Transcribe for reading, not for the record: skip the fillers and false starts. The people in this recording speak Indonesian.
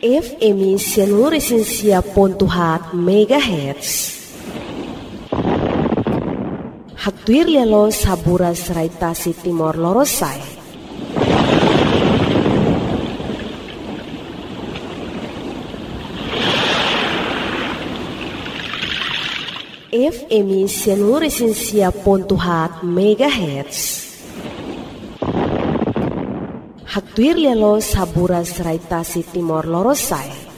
FM Sianuresinsia.hat MHz. Hatuir lialo saburas raitasi Timor Lorosai. FM Sianuresinsia.hat MHz. Hatuir lialo saburas raitasi Timor Lorosai.